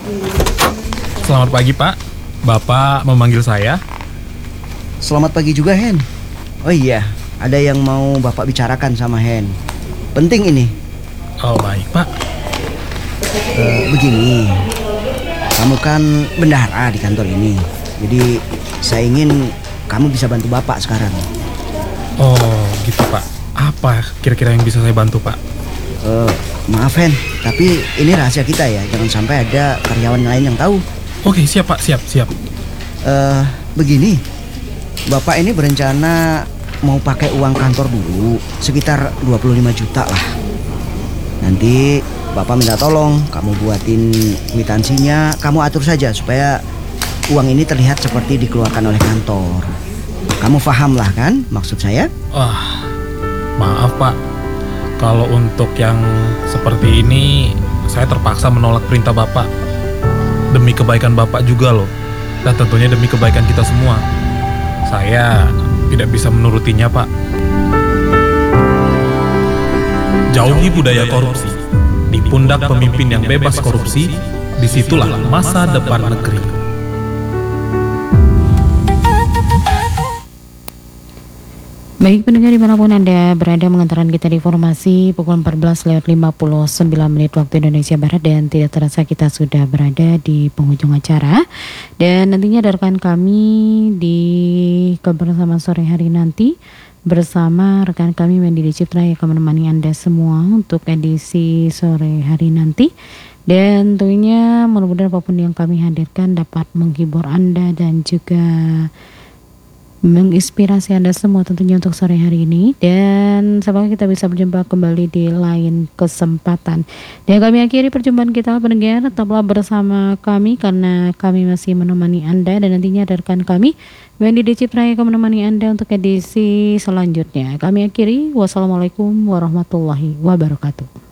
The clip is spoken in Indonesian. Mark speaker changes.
Speaker 1: Selamat pagi, Pak. Bapak memanggil saya.
Speaker 2: Selamat pagi juga, Hen. Oh iya, ada yang mau Bapak bicarakan sama Hen. Penting ini.
Speaker 1: Oh, baik, Pak.
Speaker 2: Begini, kamu kan bendahara di kantor ini. Jadi saya ingin kamu bisa bantu Bapak sekarang.
Speaker 1: Oh, gitu, Pak. Apa kira-kira yang bisa saya bantu, Pak?
Speaker 2: Maaf, Hen, tapi ini rahasia kita ya. Jangan sampai ada karyawan lain yang tahu.
Speaker 1: Oke, siap, Pak. Siap.
Speaker 2: Begini, Bapak ini berencana mau pakai uang kantor dulu, sekitar 25 juta lah. Nanti Bapak minta tolong, kamu buatin kwitansinya, kamu atur saja supaya uang ini terlihat seperti dikeluarkan oleh kantor. Kamu paham lah kan maksud saya?
Speaker 1: Maaf, Pak. Kalau untuk yang seperti ini, saya terpaksa menolak perintah Bapak. Demi kebaikan Bapak juga loh. Dan tentunya demi kebaikan kita semua. Saya tidak bisa menurutinya, Pak. Jauhi budaya korupsi. Di pundak pemimpin yang bebas korupsi, disitulah masa depan negeri.
Speaker 3: Baik pendengar dimanapun Anda berada, mengantarkan kita di informasi pukul 14:59 waktu Indonesia Barat, dan tidak terasa kita sudah berada di penghujung acara. Dan nantinya ada rekan kami di kebersamaan sore hari nanti bersama rekan kami Wendy Ciptra yang akan menemani Anda semua untuk edisi sore hari nanti. Dan tentunya mudah-mudahan apapun yang kami hadirkan dapat menghibur Anda dan juga menginspirasi Anda semua tentunya untuk sore hari ini. Dan semoga kita bisa berjumpa kembali di lain kesempatan. Dan kami akhiri perjumpaan kita pendengar, tetaplah bersama kami karena kami masih menemani Anda. Dan nantinya ada rekan kami Wendy Ciptra yang akan menemani Anda untuk edisi selanjutnya. Kami akhiri, wassalamualaikum warahmatullahi wabarakatuh.